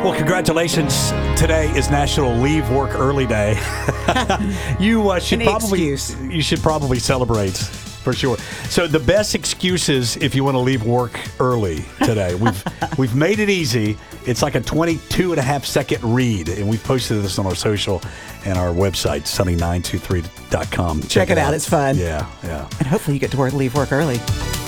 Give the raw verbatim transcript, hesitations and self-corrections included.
Well, congratulations. Today is National Leave Work Early Day. you uh, should Any probably excuse. you should probably celebrate for sure. So the best excuses if you want to leave work early today. We've we've made it easy. It's like a twenty-two and a half second read, and we've posted this on our social and our website, sunny nine two three dot com. Check, Check it out. It's fun. Yeah, yeah. And hopefully you get to work, leave work early.